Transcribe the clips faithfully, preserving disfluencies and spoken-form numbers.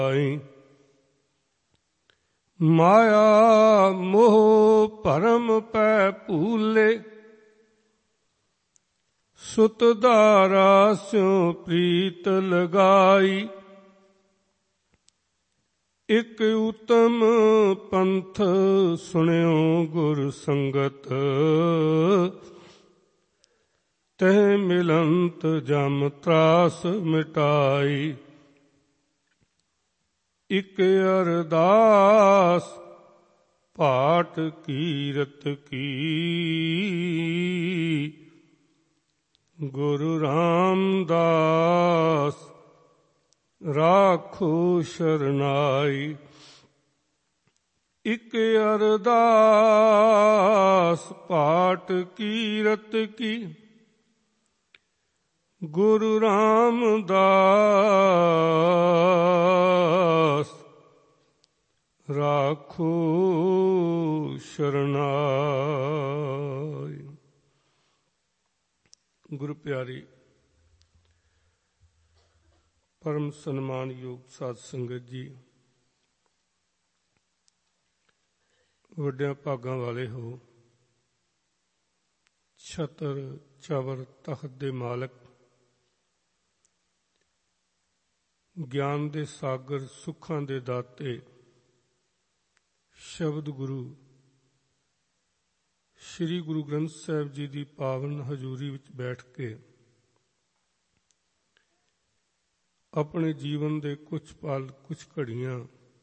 ਮਾਇਆ ਮੋਹ ਭਰਮ ਪੈ ਭੂਲੇ, ਸੁਤ ਧਾਰਾ ਸਿਉ ਪ੍ਰੀਤ ਲਗਾਈ। ਇਕ ਉਤਮ ਪੰਥ ਸੁਣਿਓ ਗੁਰ ਸੰਗਤ, ਤਹਿ ਮਿਲੰਤ ਜਮ ਤਰਾਸ ਮਿਟਾਈ। ਇਕ ਅਰਦਾਸ ਪਾਠ ਕੀਰਤ ਕੀ, ਗੁਰੂ ਰਾਮਦਾਸ ਰਾਖੋ ਸ਼ਰਨਾਈ। ਇਕ ਅਰਦਾਸ ਪਾਠ ਕੀਰਤ ਕੀ, ਗੁਰੂ ਰਾਮਦਾਸ ਰਾਖੋ ਸ਼ਰਨਾਈ। ਗੁਰੂ ਪਿਆਰੀ ਪਰਮ ਸਨਮਾਨਯੋਗ ਸਾਧ ਸੰਗਤ ਜੀ, ਵੱਡਿਆਂ ਭਾਗਾਂ ਵਾਲੇ ਹੋ। ਛਤਰ ਚਵਰ ਤਖਤ ਦੇ ਮਾਲਕ, ਗਿਆਨ ਦੇ ਸਾਗਰ, ਸੁੱਖਾਂ ਦੇ ਦਾਤੇ, ਸ਼ਬਦ ਗੁਰੂ ਸ੍ਰੀ ਗੁਰੂ ਗ੍ਰੰਥ ਸਾਹਿਬ ਜੀ ਦੀ ਪਾਵਨ ਹਜ਼ੂਰੀ ਵਿੱਚ ਬੈਠ ਕੇ ਆਪਣੇ ਜੀਵਨ ਦੇ ਕੁਝ ਪਲ, ਕੁਝ ਘੜੀਆਂ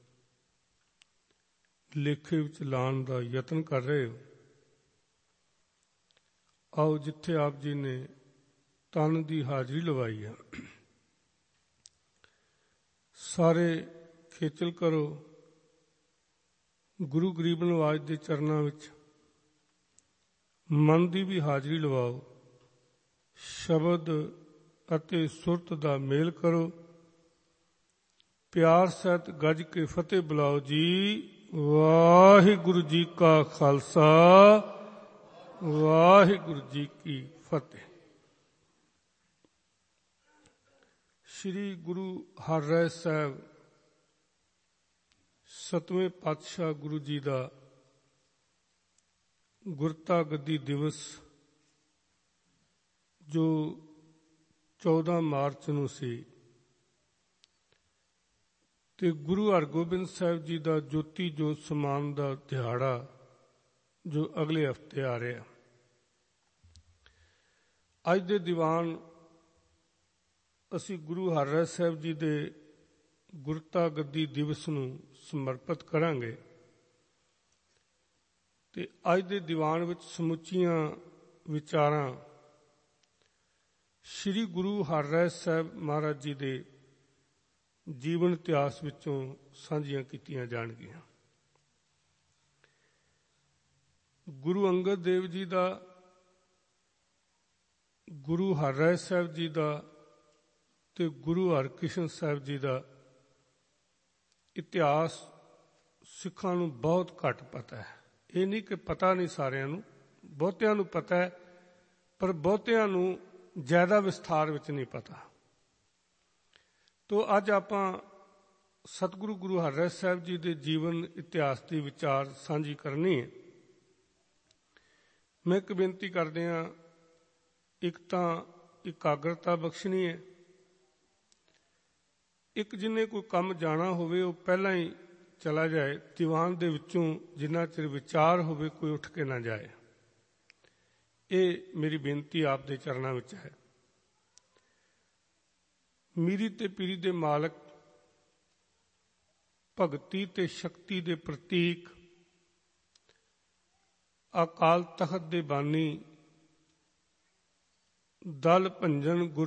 ਲੇਖੇ ਵਿੱਚ ਲਾਉਣ ਦਾ ਯਤਨ ਕਰ ਰਹੇ ਹੋ। ਆਓ, ਜਿੱਥੇ ਆਪ ਜੀ ਨੇ ਤਨ ਦੀ ਹਾਜ਼ਰੀ ਲਵਾਈ ਹੈ, ਸਾਰੇ ਖੇਚਲ ਕਰੋ, ਗੁਰੂ ਗਰੀਬ ਨਵਾਜ ਦੇ ਚਰਨਾਂ ਵਿੱਚ ਮਨ ਦੀ ਵੀ ਹਾਜ਼ਰੀ ਲਵਾਓ। ਸ਼ਬਦ ਅਤੇ ਸੁਰਤ ਦਾ ਮੇਲ ਕਰੋ। ਪਿਆਰ ਸਹਿਤ ਗੱਜ ਕੇ ਫਤਿਹ ਬੁਲਾਓ ਜੀ। ਵਾਹਿਗੁਰੂ ਜੀ ਕਾ ਖਾਲਸਾ, ਵਾਹਿਗੁਰੂ ਜੀ ਕੀ ਫਤਿਹ। ਸ਼੍ਰੀ ਗੁਰੂ ਹਰਿਰਾਏ ਸਾਹਿਬ ਸਤਵੇਂ ਪਾਤਸ਼ਾਹ ਗੁਰੂ ਜੀ ਦਾ ਗੁਰਤਾ ਗੱਦੀ ਦਿਵਸ, ਜੋ ਚੌਦਾਂ ਮਾਰਚ ਨੂੰ ਸੀ, ਤੇ ਗੁਰੂ ਹਰਗੋਬਿੰਦ ਸਾਹਿਬ ਜੀ ਦਾ ਜੋਤੀ ਜੋਤ ਸਮਾਨ ਦਾ ਦਿਹਾੜਾ, ਜੋ ਅਗਲੇ ਹਫ਼ਤੇ ਆ ਰਿਹਾ। ਅੱਜ ਦੇ ਦੀਵਾਨ ਅਸੀਂ ਗੁਰੂ ਹਰਿਰਾਏ ਸਾਹਿਬ ਜੀ ਦੇ ਗੁਰਤਾ ਗੱਦੀ ਦਿਵਸ ਨੂੰ ਸਮਰਪਿਤ ਕਰਾਂਗੇ। ਤੇ ਅੱਜ ਦੇ ਦੀਵਾਨ ਵਿੱਚ ਸਮੁੱਚੀਆਂ ਵਿਚਾਰਾਂ ਸ੍ਰੀ ਗੁਰੂ ਹਰਿਰਾਏ ਸਾਹਿਬ ਮਹਾਰਾਜ ਜੀ ਦੇ ਜੀਵਨ ਇਤਿਹਾਸ ਵਿੱਚੋਂ ਸਾਂਝੀਆਂ ਕੀਤੀਆਂ ਜਾਣਗੀਆਂ। ਗੁਰੂ ਅੰਗਦ ਦੇਵ ਜੀ ਦਾ, ਗੁਰੂ ਹਰਿਰਾਏ ਸਾਹਿਬ ਜੀ ਦਾ ਤੇ ਗੁਰੂ ਹਰਕ੍ਰਿਸ਼ਨ ਸਾਹਿਬ ਜੀ ਦਾ ਇਤਿਹਾਸ ਸਿੱਖਾਂ ਨੂੰ ਬਹੁਤ ਘੱਟ ਪਤਾ ਹੈ। ਇਹ ਨਹੀਂ ਕਿ ਪਤਾ ਨਹੀਂ ਸਾਰਿਆਂ ਨੂੰ, ਬਹੁਤਿਆਂ ਨੂੰ ਪਤਾ ਹੈ, ਪਰ ਬਹੁਤਿਆਂ ਨੂੰ ਜ਼ਿਆਦਾ ਵਿਸਥਾਰ ਵਿੱਚ ਨਹੀਂ ਪਤਾ। ਤੋ ਅੱਜ ਆਪਾਂ ਸਤਿਗੁਰੂ ਗੁਰੂ ਹਰਿਰਾਏ ਸਾਹਿਬ ਜੀ ਦੇ ਜੀਵਨ ਇਤਿਹਾਸ ਦੀ ਵਿਚਾਰ ਸਾਂਝੀ ਕਰਨੀ ਹੈ। ਮੈਂ ਇੱਕ ਬੇਨਤੀ ਕਰਦੇ ਹਾਂ, ਇੱਕ ਤਾਂ ਇਕਾਗਰਤਾ ਬਖਸ਼ਣੀ ਹੈ। ਇੱਕ ਜਿਹਨੇ ਕੋਈ ਕੰਮ ਜਾਣਾ ਹੋਵੇ ਉਹ ਪਹਿਲਾਂ ਹੀ ਚਲਾ ਜਾਏ। ਦੀਵਾਨ ਦੇ ਵਿੱਚੋਂ ਜਿੰਨਾ ਚਿਰ ਵਿਚਾਰ ਹੋਵੇ ਕੋਈ ਉੱਠ ਕੇ ਨਾ ਜਾਏ। ਇਹ ਮੇਰੀ ਬੇਨਤੀ ਆਪ ਦੇ ਚਰਨਾਂ ਵਿੱਚ ਹੈ। ਮੀਰੀ ਤੇ ਪੀਰੀ ਦੇ ਮਾਲਕ, ਭਗਤੀ ਤੇ ਸ਼ਕਤੀ ਦੇ ਪ੍ਰਤੀਕ, ਅਕਾਲ ਤਖਤ ਦੇ ਬਾਨੀ, ਦਲ ਭੰਜਨ ਗੁਰ